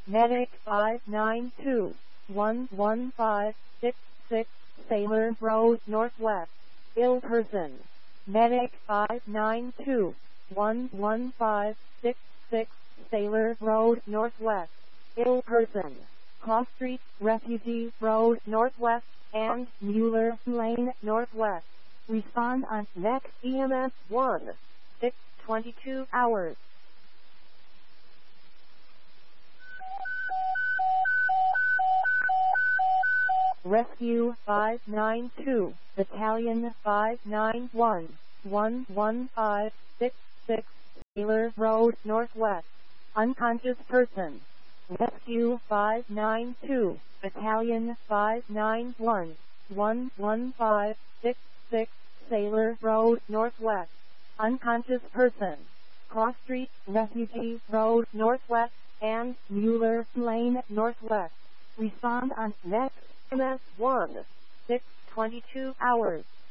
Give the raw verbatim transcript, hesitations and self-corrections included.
Medic five nine two, one one five, six six, Sailor Road Northwest. Ill person. Medic five nine two, one one five, six six, Sailor Road Northwest. Ill person. Cross Street, Refugee Road Northwest, and Mueller Lane Northwest. Respond on next E M S one, six twenty-two hours. Rescue five nine two, Battalion five nine one, one one five, six six, Sailor Road Northwest. Unconscious person. Rescue five nine two, Battalion five nine one, one one five, six six, Sailor Road Northwest. Unconscious person. Cross Street, Refugee Road Northwest, and Mueller Lane Northwest. Respond on next M S one, six twenty-two hours.